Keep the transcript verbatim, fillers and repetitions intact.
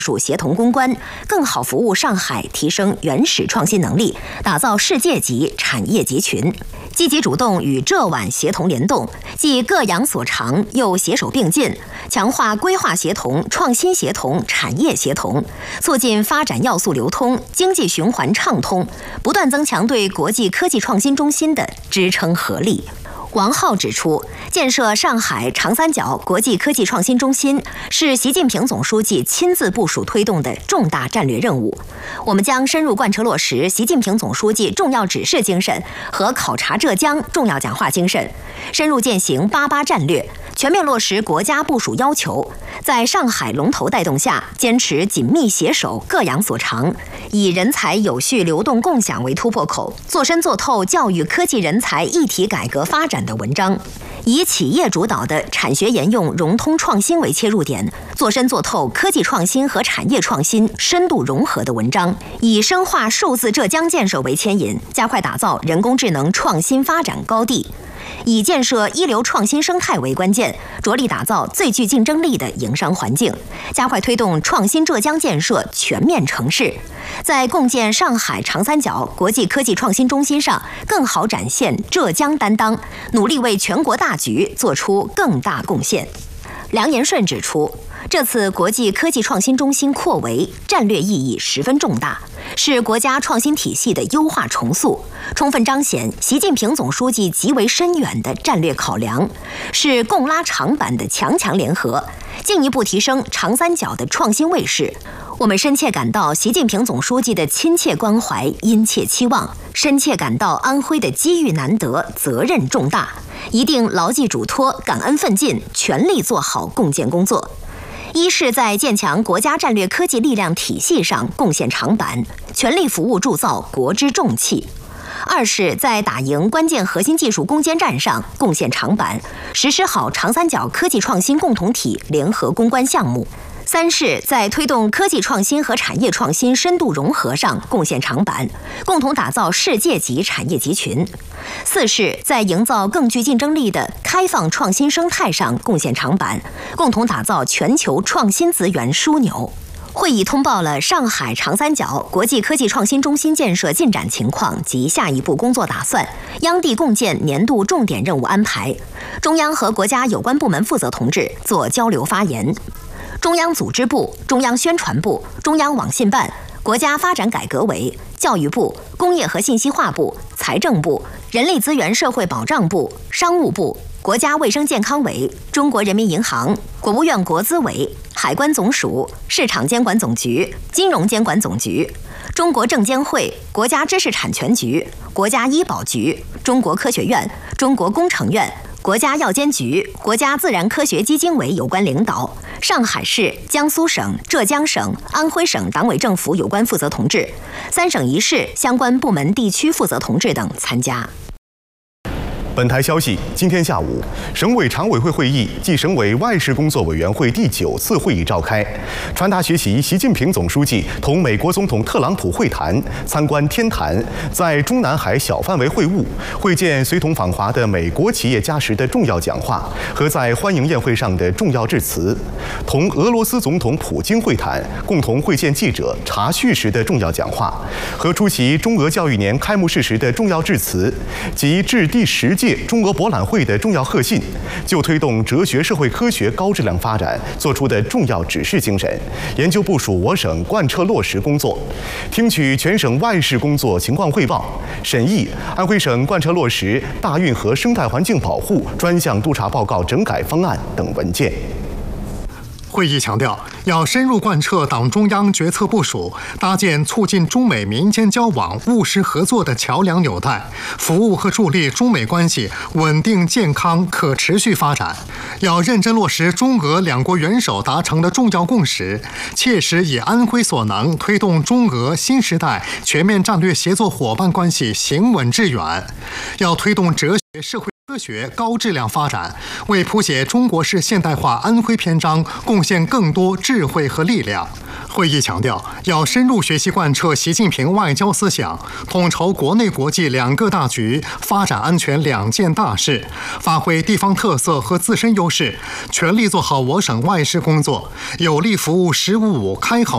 术协同攻关，更好服务上海，提升原始创新能力，打造世界级产业集群。积极主动与浙皖协同联动，既各扬所长，又携手并进，强化规划协同、创新协同、产业协同，促进发展要素流通、经济循环畅通，不断增强对国际科技创新中心的支撑合力。王浩指出，建设上海长三角国际科技创新中心是习近平总书记亲自部署推动的重大战略任务。我们将深入贯彻落实习近平总书记重要指示精神和考察浙江重要讲话精神，深入践行八八战略，全面落实国家部署要求，在上海龙头带动下，坚持紧密携手、各扬所长，以人才有序流动共享为突破口，做深做透教育科技人才一体改革发展的文章，以企业主导的产学研用融通创新为切入点，做深做透科技创新和产业创新深度融合的文章，以深化数字浙江建设为牵引，加快打造人工智能创新发展高地。以建设一流创新生态为关键，着力打造最具竞争力的营商环境，加快推动创新浙江建设全面成事，在共建上海长三角国际科技创新中心上更好展现浙江担当，努力为全国大局做出更大贡献。梁延顺指出，这次国际科技创新中心扩围战略意义十分重大，是国家创新体系的优化重塑，充分彰显习近平总书记极为深远的战略考量，是共拉长板的强强联合，进一步提升长三角的创新位势。我们深切感到习近平总书记的亲切关怀、殷切期望，深切感到安徽的机遇难得、责任重大，一定牢记嘱托、感恩奋进，全力做好共建工作。一是在建强国家战略科技力量体系上贡献长板，全力服务铸造国之重器；二是在打赢关键核心技术攻坚战上贡献长板，实施好长三角科技创新共同体联合攻关项目；三是在推动科技创新和产业创新深度融合上贡献长板，共同打造世界级产业集群；四是在营造更具竞争力的开放创新生态上贡献长板，共同打造全球创新资源枢纽。会议通报了上海长三角国际科技创新中心建设进展情况及下一步工作打算，央地共建年度重点任务安排，中央和国家有关部门负责同志做交流发言。中央组织部、中央宣传部、中央网信办、国家发展改革委、教育部、工业和信息化部、财政部、人力资源社会保障部、商务部、国家卫生健康委、中国人民银行、国务院国资委、海关总署、市场监管总局、金融监管总局、中国证监会、国家知识产权局、国家医保局、中国科学院、中国工程院、国家药监局、国家自然科学基金委有关领导，上海市、江苏省、浙江省、安徽省党委政府有关负责同志，三省一市相关部门地区负责同志等参加。 本台消息，今天下午，省委常委会会议暨省委外事工作委员会第九次会议召开，传达学习习近平总书记同美国总统特朗普会谈，参观天坛，在中南海小范围会晤，会见随同访华的美国企业家时的重要讲话和在欢迎宴会上的重要致辞，同俄罗斯总统普京会谈，共同会见记者查叙时的重要讲话和出席中俄教育年开幕式时的重要致辞及致第十届中俄博览会的重要贺信，就推动哲学社会科学高质量发展作出的重要指示精神，研究部署我省贯彻落实工作，听取全省外事工作情况汇报，审议安徽省贯彻落实大运河生态环境保护专项督查报告整改方案等文件。 会议强调，要深入贯彻党中央决策部署，搭建促进中美民间交往务实合作的桥梁纽带，服务和助力中美关系稳定、健康、可持续发展。要认真落实中俄两国元首达成的重要共识，切实以安徽所能，推动中俄新时代全面战略协作伙伴关系行稳致远。要推动哲学社会科学高质量发展，为谱写中国式现代化安徽篇章贡献更多智慧和力量。会议强调，要深入学习贯彻习近平外交思想，统筹国内国际两个大局、发展安全两件大事，发挥地方特色和自身优势，全力做好我省外事工作，有力服务“十五五”开好